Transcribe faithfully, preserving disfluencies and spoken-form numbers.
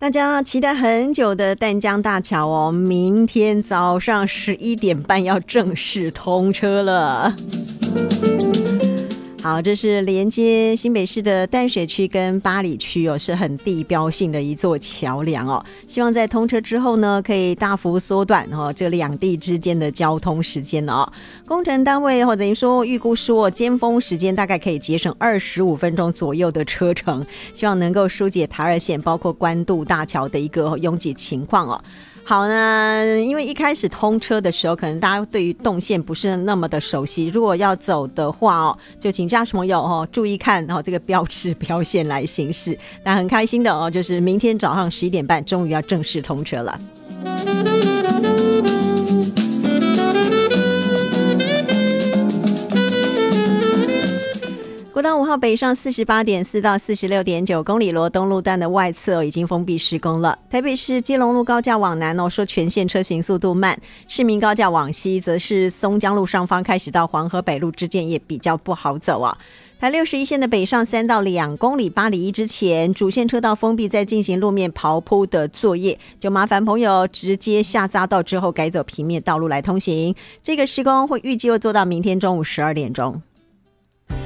大家期待很久的淡江大桥哦，明天早上十一点半要正式通车了。好，这是连接新北市的淡水区跟八里区哦，是很地标性的一座桥梁哦。希望在通车之后呢，可以大幅缩短哦这两地之间的交通时间哦。工程单位哦等于说预估说尖峰时间大概可以节省二十五分钟左右的车程，希望能够疏解台二线包括关渡大桥的一个拥挤情况哦。好呢，因为一开始通车的时候，可能大家对于动线不是那么的熟悉，如果要走的话哦，就请驾驶朋友哦注意看哦这个标志标线来行驶。那很开心的哦，就是明天早上十一点半，终于要正式通车了。国道五号北上四十八点四到四十六点九公里罗东路段的外侧、哦、已经封闭施工了。台北市基隆路高架往南哦，说全线车行速度慢；市民高架往西，则是松江路上方开始到黄河北路之间也比较不好走啊。台六十一线的北上三到两公里八里一之前，主线车道封闭，在进行路面刨铺的作业，就麻烦朋友直接下匝道之后改走平面道路来通行。这个施工会预计会做到明天中午十二点钟。